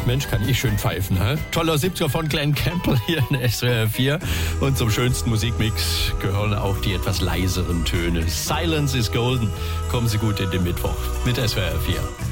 Mensch, kann ich schön pfeifen. He? Toller 70er von Glenn Campbell hier in SWR 4. Und zum schönsten Musikmix gehören auch die etwas leiseren Töne. Silence is Golden. Kommen Sie gut in den Mittwoch mit SWR 4.